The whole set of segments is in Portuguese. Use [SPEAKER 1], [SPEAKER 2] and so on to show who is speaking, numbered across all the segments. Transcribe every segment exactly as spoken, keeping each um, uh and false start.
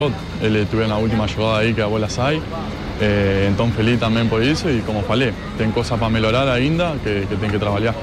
[SPEAKER 1] Ele teve na última jogada aí que a bola sai, eh, então feliz também por isso e como falei, tem coisa para melhorar ainda que, que tem que trabalhar.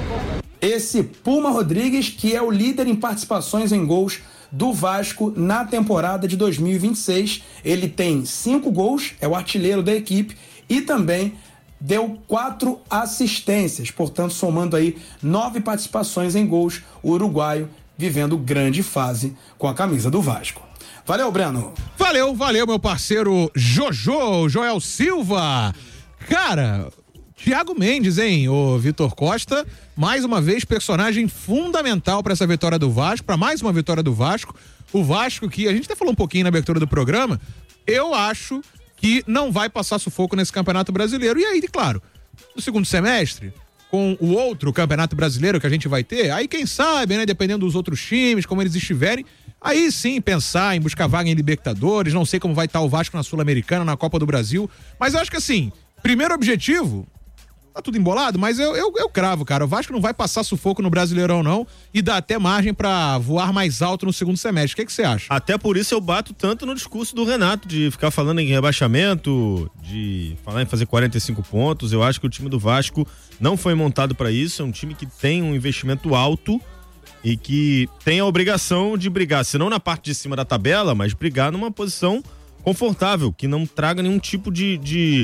[SPEAKER 2] Esse Puma Rodrigues, que é o líder em participações em gols do Vasco na temporada de dois mil e vinte e seis, ele tem cinco gols, é o artilheiro da equipe e também deu quatro assistências, portanto somando aí nove participações em gols, o uruguaio vivendo grande fase com a camisa do Vasco. Valeu, Breno.
[SPEAKER 3] Valeu, valeu, meu parceiro Jojo, Joel Silva. Cara, Thiago Mendes, hein? O Vitor Costa, mais uma vez, personagem fundamental para essa vitória do Vasco, para mais uma vitória do Vasco. O Vasco que, a gente até falou um pouquinho na abertura do programa, eu acho que não vai passar sufoco nesse Campeonato Brasileiro. E aí, claro, no segundo semestre, com o outro Campeonato Brasileiro que a gente vai ter, aí quem sabe, né, dependendo dos outros times, como eles estiverem, aí sim pensar em buscar vaga em Libertadores, não sei como vai estar o Vasco na Sul-Americana, na Copa do Brasil, mas eu acho que assim, primeiro objetivo, tá tudo embolado, mas eu, eu, eu cravo, cara, o Vasco não vai passar sufoco no Brasileirão não, e dá até margem pra voar mais alto no segundo semestre. O que que você acha?
[SPEAKER 4] Até por isso eu bato tanto no discurso do Renato, de ficar falando em rebaixamento, de falar em fazer quarenta e cinco pontos. Eu acho que o time do Vasco não foi montado pra isso, é um time que tem um investimento alto e que tem a obrigação de brigar, se não na parte de cima da tabela, mas brigar numa posição confortável, que não traga nenhum tipo de, de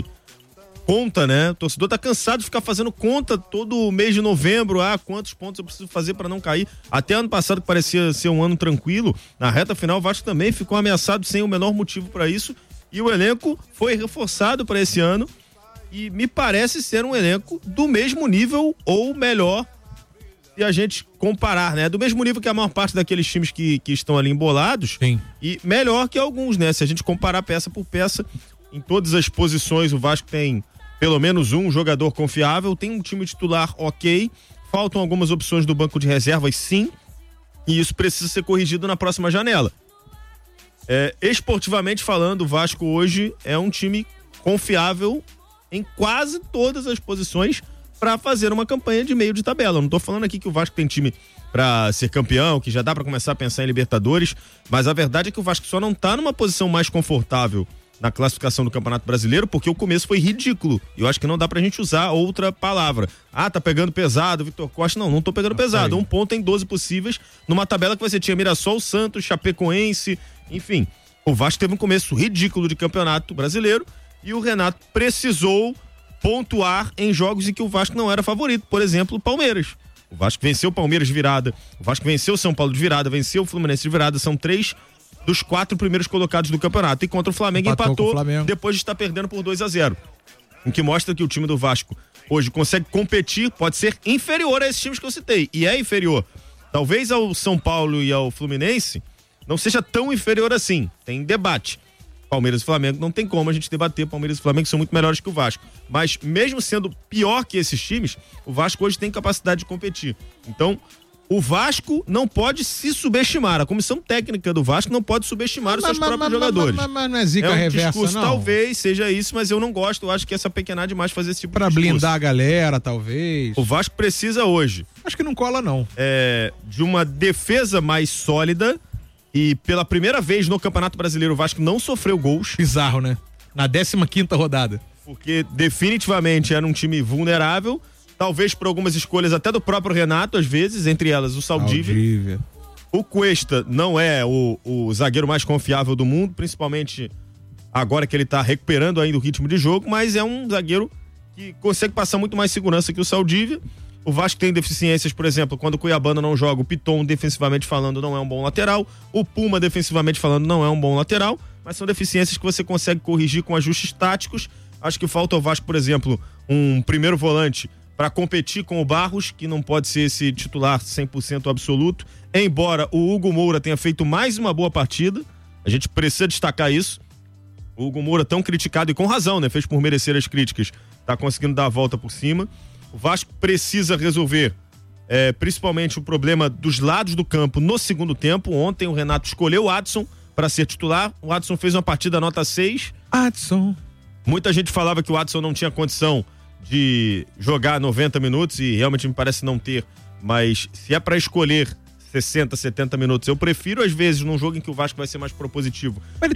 [SPEAKER 4] conta, né? O torcedor tá cansado de ficar fazendo conta todo mês de novembro, ah, quantos pontos eu preciso fazer para não cair. Até ano passado, que parecia ser um ano tranquilo, na reta final o Vasco também ficou ameaçado sem o menor motivo para isso, e o elenco foi reforçado para esse ano e me parece ser um elenco do mesmo nível ou melhor, se a gente comparar, né? Do mesmo nível que a maior parte daqueles times que, que estão ali embolados.
[SPEAKER 3] Sim.
[SPEAKER 4] E melhor que alguns, né? Se a gente comparar peça por peça, em todas as posições o Vasco tem pelo menos um jogador confiável, tem um time titular ok, faltam algumas opções do banco de reservas, sim, e isso precisa ser corrigido na próxima janela. É, esportivamente falando, o Vasco hoje é um time confiável em quase todas as posições para fazer uma campanha de meio de tabela. Eu não tô falando aqui que o Vasco tem time para ser campeão, que já dá para começar a pensar em Libertadores, mas a verdade é que o Vasco só não tá numa posição mais confortável na classificação do Campeonato Brasileiro, porque o começo foi ridículo. Eu acho que não dá pra gente usar outra palavra. Ah, tá pegando pesado, Vitor Costa. Não, não tô pegando pesado. Um ponto em doze possíveis, numa tabela que você tinha Mirassol, Santos, Chapecoense, enfim. O Vasco teve um começo ridículo de Campeonato Brasileiro e o Renato precisou pontuar em jogos em que o Vasco não era favorito. Por exemplo, o Palmeiras. O Vasco venceu o Palmeiras de virada, o Vasco venceu o São Paulo de virada, venceu o Fluminense de virada. São três dos quatro primeiros colocados do campeonato. E contra o Flamengo empatou, empatou Flamengo. Depois de estar perdendo por dois a zero. O que mostra que o time do Vasco hoje consegue competir, pode ser inferior a esses times que eu citei. E é inferior. Talvez ao São Paulo e ao Fluminense não seja tão inferior assim. Tem debate. Palmeiras e Flamengo não tem como a gente debater. Palmeiras e Flamengo são muito melhores que o Vasco. Mas mesmo sendo pior que esses times, o Vasco hoje tem capacidade de competir. Então, o Vasco não pode se subestimar. A comissão técnica do Vasco não pode subestimar os seus
[SPEAKER 3] mas,
[SPEAKER 4] próprios
[SPEAKER 3] mas,
[SPEAKER 4] jogadores.
[SPEAKER 3] Mas, mas, mas não é zica
[SPEAKER 4] é um
[SPEAKER 3] reversa,
[SPEAKER 4] discurso,
[SPEAKER 3] não.
[SPEAKER 4] Talvez seja isso, mas eu não gosto. Eu acho que essa pequenar demais fazer esse tipo
[SPEAKER 3] pra
[SPEAKER 4] de discurso.
[SPEAKER 3] Pra blindar a galera, talvez.
[SPEAKER 4] O Vasco precisa hoje.
[SPEAKER 3] Acho que não cola, não.
[SPEAKER 4] É, de uma defesa mais sólida. E pela primeira vez no Campeonato Brasileiro o Vasco não sofreu gols.
[SPEAKER 3] Bizarro, né? Na décima quinta rodada.
[SPEAKER 4] Porque definitivamente era um time vulnerável. Talvez por algumas escolhas até do próprio Renato, às vezes, entre elas o Saldívia.
[SPEAKER 3] Saldívia.
[SPEAKER 4] O Cuesta não é o, o zagueiro mais confiável do mundo, principalmente agora que ele tá recuperando ainda o ritmo de jogo, mas é um zagueiro que consegue passar muito mais segurança que o Saldívia. O Vasco tem deficiências, por exemplo, quando o Cuiabano não joga, o Piton, defensivamente falando, não é um bom lateral. O Puma, defensivamente falando, não é um bom lateral. Mas são deficiências que você consegue corrigir com ajustes táticos. Acho que falta ao Vasco, por exemplo, um primeiro volante para competir com o Barros, que não pode ser esse titular cem por cento absoluto. Embora o Hugo Moura tenha feito mais uma boa partida, a gente precisa destacar isso. O Hugo Moura, tão criticado e com razão, né? Fez por merecer as críticas. Tá conseguindo dar a volta por cima. O Vasco precisa resolver é, principalmente o problema dos lados do campo no segundo tempo. Ontem o Renato escolheu o Adson para ser titular. O Adson fez uma partida nota seis.
[SPEAKER 3] Adson.
[SPEAKER 4] Muita gente falava que o Adson não tinha condição de jogar noventa minutos e realmente me parece não ter. Mas se é para escolher sessenta, setenta minutos. Eu prefiro, às vezes, num jogo em que o Vasco vai ser mais propositivo.
[SPEAKER 3] Mas ele